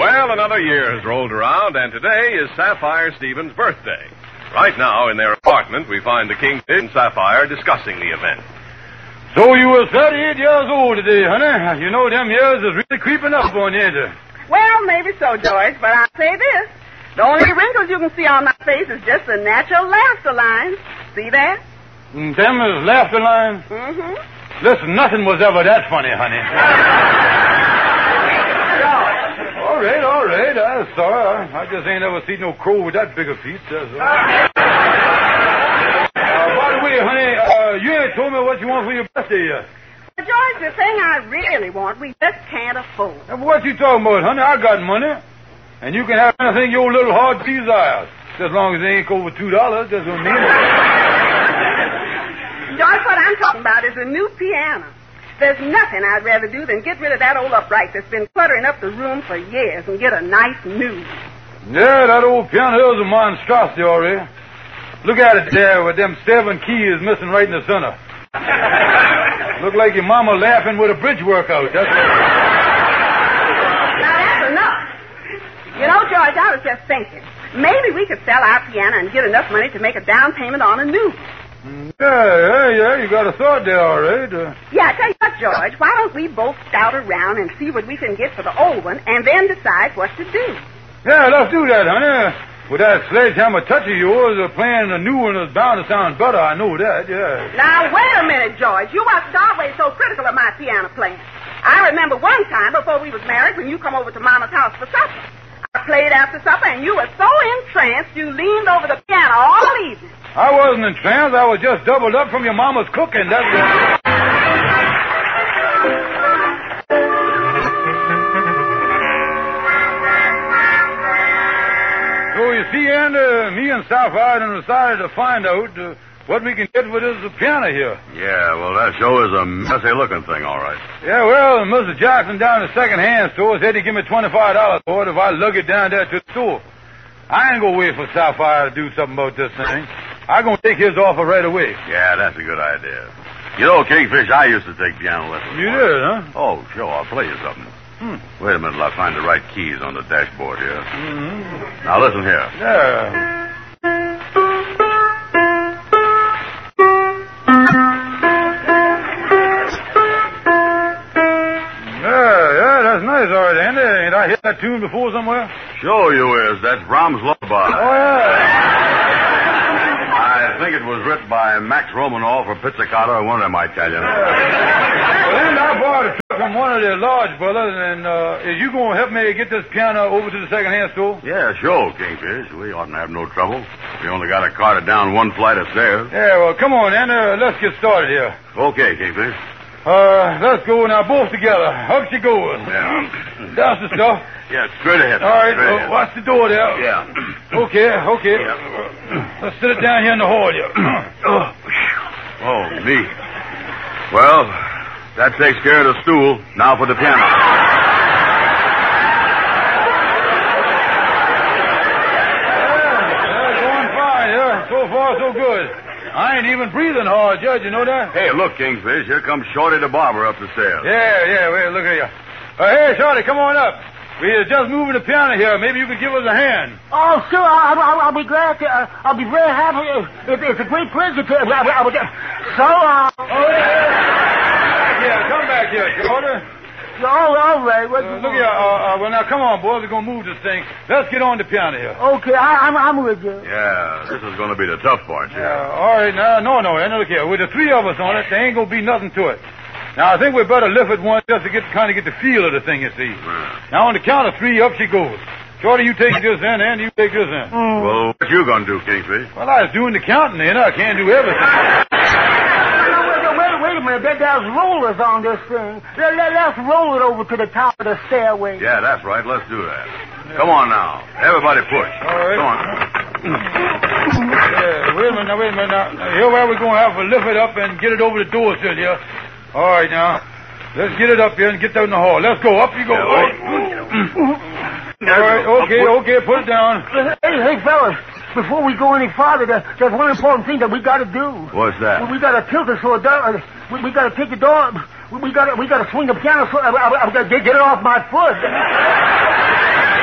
Well, another year has rolled around, and today is Sapphire Stevens' birthday. Right now, in their apartment, we find the Kingfish and Sapphire discussing the event. So you were 38 years old today, honey. You know them years is really creeping up on you, ain't they? Well, maybe so, George, but I'll say this. The only wrinkles you can see on my face is just the natural laughter lines. See that? Them is laughter lines? Mm-hmm. Listen, nothing was ever that funny, honey. All right. I'm sorry. I just ain't ever seen no crow with that big a feet. That's all. By the way, honey, you ain't told me what you want for your birthday yet. Well, George, the thing I really want, we just can't afford. Now, what you talking about, honey? I got money. And you can have anything your little heart desires. As long as it ain't over $2, that's what I mean. George, what I'm talking about is a new piano. There's nothing I'd rather do than get rid of that old upright that's been cluttering up the room for years and get a nice new. Yeah, that old piano is a monstrosity, all right. Look at it there with them 7 keys missing right in the center. Look like your mama laughing with a bridge workout. That's Now, that's enough. You know, George, I was just thinking. Maybe we could sell our piano and get enough money to make a down payment on a new one. Yeah, you got a thought there, all right. Yeah, I tell you what, George, why don't we both scout around and see what we can get for the old one and then decide what to do? Yeah, let's do that, honey. With that sledgehammer touch of yours, playing a new one is bound to sound better, I know that, yeah. Now, wait a minute, George. You mustn't always so critical of my piano playing. I remember one time before we was married when you come over to Mama's house for supper. I played after supper, and you were so entranced you leaned over the piano all evening. I wasn't entranced. I was just doubled up from your mama's cooking. That's what... So, you see, Andy, me and Sapphire decided to find out what we can get with this piano here. Yeah, well, that show is a messy-looking thing, all right. Yeah, well, Mr. Jackson down at the second-hand store said he'd give me $25 for it if I lug it down there to the store. I ain't gonna wait for Sapphire to do something about this thing. I'm gonna take his offer right away. Yeah, that's a good idea. You know, Kingfish, I used to take piano lessons. You did, huh? Oh, sure, I'll play you something. Wait a minute till I find the right keys on the dashboard here. Mm-hmm. Now, listen here. Yeah. Yeah, that's nice, all right, Andy. Ain't I hit that tune before somewhere? Sure you is. That's Brahms' Lullaby. Oh, yeah. I think it was written by Max Romanoff or Pizzicato or one of them Italians. Well, then I borrowed a truck from one of the large brothers, and is you going to help me get this piano over to the second-hand store? Yeah, sure, Kingfish. We oughtn't have no trouble. We only got to cart it down one flight of stairs. Yeah, well, come on, Andy. Let's get started here. Okay, Kingfish. Let's go now, both together. Up she goes. Yeah. That's the stuff. Yeah, straight ahead. All right, straight ahead. watch the door there. Yeah. Okay. Yeah. Let's sit it down here in the hall here. Oh, me. Well, that takes care of the stool. Now for the piano. Yeah, going fine, yeah. So far, so good. I ain't even breathing hard, Judge, you know that? Hey, look, Kingfish, here comes Shorty the barber up the stairs. Yeah, wait, look at you. Hey, Shorty, come on up. We're just moving the piano here. Maybe you could give us a hand. Oh, sure. I'll be glad to. I'll be very happy. It's a great pleasure to. Come back here, Shorty. All right. Look here. Well, now, come on, boys. We're going to move this thing. Let's get on the piano here. Okay, I'm with you. Yeah, this is going to be the tough part, Yeah, all right. Now, no. Look here. With the 3 of us on it, there ain't going to be nothing to it. Now, I think we better lift it once just to get the feel of the thing, you see. Now, on the count of 3, up she goes. Shorty, you take this in, and you take this in. Well, what you going to do, Kingfish? Well, I was doing the counting, I can't do everything. Wait a minute. There's rollers on this thing. Let's roll it over to the top of the stairway. Yeah, that's right. Let's do that. Come on now. Everybody push. All right. Come on. Yeah, wait a minute now. Here where we're going to have to lift it up and get it over the door sill here. All right, now. Let's get it up here and get that in the hall. Let's go. Up you go. Yeah, all right, okay. Put it down. Hey, fellas. Before we go any farther, there's one important thing that we got to do. What's that? We got to tilt it so it does. We got to take the door. We got to swing the piano so I got to get it off my foot.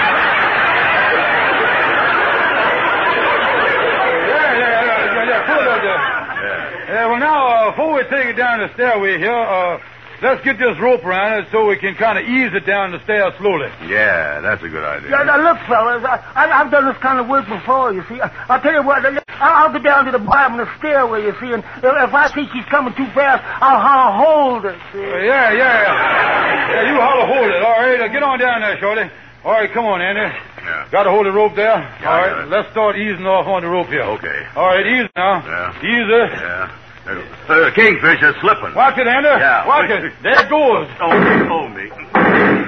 Well, now, before we take it down the stairway here, let's get this rope around it so we can kind of ease it down the stairs slowly. Yeah, that's a good idea. Yeah, now, look, fellas, I've done this kind of work before, you see. I'll tell you what, I'll go down to the bottom of the stairway, you see, and if I see she's coming too fast, I'll hold her, see. Yeah, you holler hold it. All right, get on down there, Shorty. All right, come on, Andy. Yeah. Got to hold the rope there? Yeah, all right, let's start easing off on the rope here. Okay. All right, easy now. Yeah. Easy. Yeah. The kingfish is slipping. Watch it, Andy. Yeah. Watch it. There it goes. Oh, me.